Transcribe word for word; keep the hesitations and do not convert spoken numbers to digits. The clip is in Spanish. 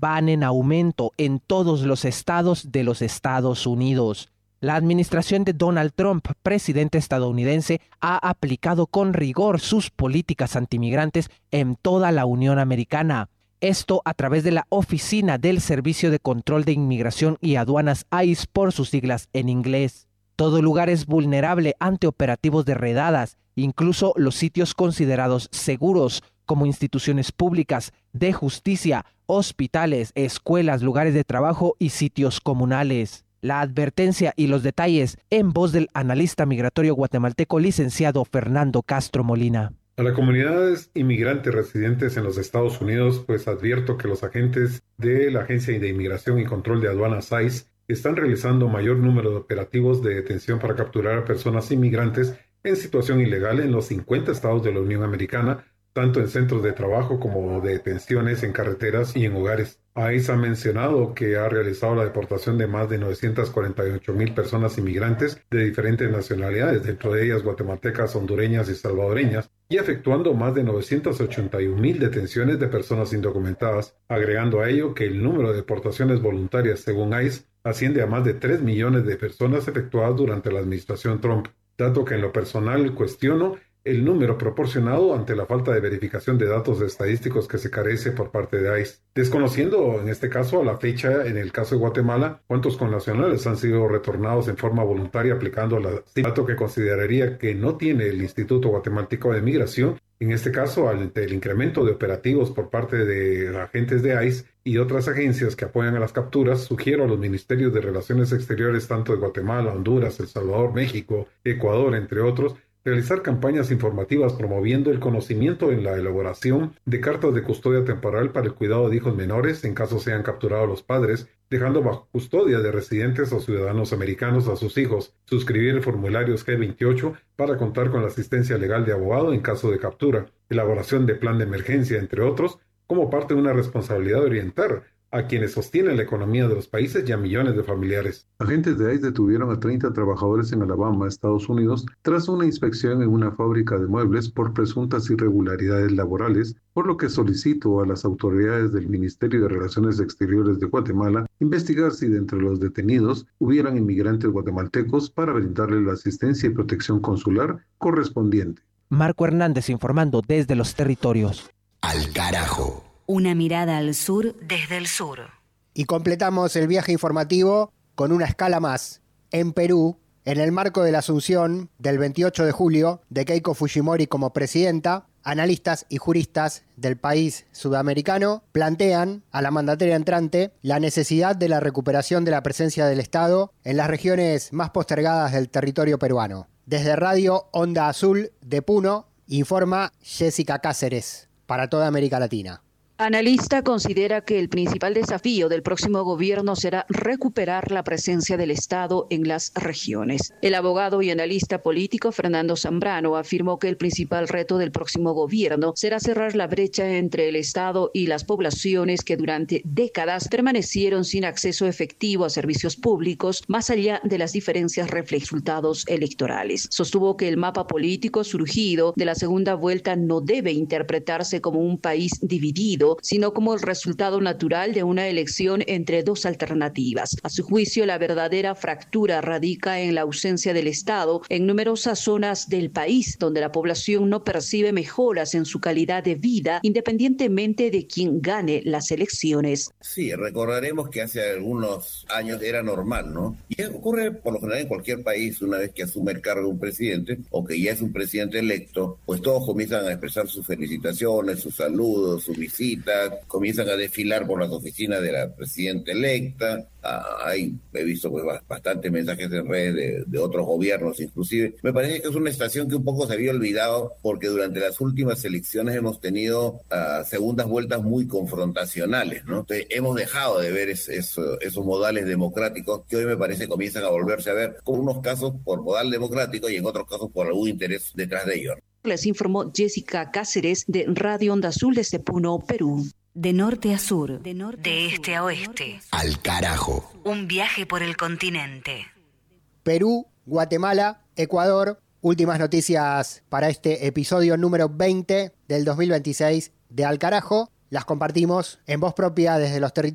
van en aumento en todos los estados de los Estados Unidos. La administración de Donald Trump, presidente estadounidense, ha aplicado con rigor sus políticas antimigrantes en toda la Unión Americana. Esto a través de la Oficina del Servicio de Control de Inmigración y Aduanas I C E por sus siglas en inglés. Todo lugar es vulnerable ante operativos de redadas, incluso los sitios considerados seguros, como instituciones públicas, de justicia, hospitales, escuelas, lugares de trabajo y sitios comunales. La advertencia y los detalles en voz del analista migratorio guatemalteco licenciado Fernando Castro Molina. A las comunidades inmigrantes residentes en los Estados Unidos, pues advierto que los agentes de la Agencia de Inmigración y Control de Aduanas I C E están realizando mayor número de operativos de detención para capturar a personas inmigrantes en situación ilegal en los cincuenta estados de la Unión Americana, tanto en centros de trabajo como de detenciones en carreteras y en hogares. I C E ha mencionado que ha realizado la deportación de más de novecientas cuarenta y ocho mil personas inmigrantes de diferentes nacionalidades, dentro de ellas guatemaltecas, hondureñas y salvadoreñas, y efectuando más de novecientas ochenta y un mil detenciones de personas indocumentadas, agregando a ello que el número de deportaciones voluntarias, según I C E, asciende a más de tres millones de personas efectuadas durante la administración Trump, dato que en lo personal cuestiono el número proporcionado ante la falta de verificación de datos estadísticos que se carece por parte de I C E. Desconociendo en este caso a la fecha, en el caso de Guatemala, cuántos connacionales han sido retornados en forma voluntaria aplicando la dato que consideraría que no tiene el Instituto Guatemalteco de Migración, en este caso ante el incremento de operativos por parte de agentes de I C E y otras agencias que apoyan a las capturas, sugiero a los ministerios de Relaciones Exteriores tanto de Guatemala, Honduras, El Salvador, México, Ecuador, entre otros, realizar campañas informativas promoviendo el conocimiento en la elaboración de cartas de custodia temporal para el cuidado de hijos menores en caso sean capturados los padres, dejando bajo custodia de residentes o ciudadanos americanos a sus hijos, suscribir el formulario G veintiocho para contar con la asistencia legal de abogado en caso de captura, elaboración de plan de emergencia, entre otros, como parte de una responsabilidad de orientar a quienes sostienen la economía de los países y a millones de familiares. Agentes de I C E detuvieron a treinta trabajadores en Alabama, Estados Unidos, tras una inspección en una fábrica de muebles por presuntas irregularidades laborales, por lo que solicito a las autoridades del Ministerio de Relaciones Exteriores de Guatemala investigar si de entre los detenidos hubieran inmigrantes guatemaltecos para brindarles la asistencia y protección consular correspondiente. Marco Hernández informando desde los territorios. Al carajo. Una mirada al sur desde el sur. Y completamos el viaje informativo con una escala más. En Perú, en el marco de la asunción del veintiocho de julio de Keiko Fujimori como presidenta, analistas y juristas del país sudamericano plantean a la mandataria entrante la necesidad de la recuperación de la presencia del Estado en las regiones más postergadas del territorio peruano. Desde Radio Onda Azul de Puno, informa Jessica Cáceres, para toda América Latina. Analista considera que el principal desafío del próximo gobierno será recuperar la presencia del Estado en las regiones. El abogado y analista político Fernando Zambrano afirmó que el principal reto del próximo gobierno será cerrar la brecha entre el Estado y las poblaciones que durante décadas permanecieron sin acceso efectivo a servicios públicos, más allá de las diferencias resultados electorales. Sostuvo que el mapa político surgido de la segunda vuelta no debe interpretarse como un país dividido, sino como el resultado natural de una elección entre dos alternativas. A su juicio, la verdadera fractura radica en la ausencia del Estado en numerosas zonas del país, donde la población no percibe mejoras en su calidad de vida, independientemente de quién gane las elecciones. Sí, recordaremos que hace algunos años era normal, ¿no? Y ocurre por lo general en cualquier país, una vez que asume el cargo un presidente, o que ya es un presidente electo, pues todos comienzan a expresar sus felicitaciones, sus saludos, sus visitas, comienzan a desfilar por las oficinas de la presidenta electa. Ah, hay, he visto pues bastantes mensajes en redes de, de otros gobiernos inclusive. Me parece que es una estación que un poco se había olvidado porque durante las últimas elecciones hemos tenido uh, segundas vueltas muy confrontacionales, ¿no? Entonces, hemos dejado de ver es, es, esos modales democráticos que hoy me parece comienzan a volverse a ver, con unos casos por modal democrático y en otros casos por algún interés detrás de ellos. Les informó Jessica Cáceres de Radio Onda Azul desde Puno, Perú. De norte a sur, de, norte de este a oeste. Al carajo. Un viaje por el continente. Perú, Guatemala, Ecuador. Últimas noticias para este episodio número veinte del dos mil veintiséis de Al carajo. Las compartimos en voz propia desde los territorios.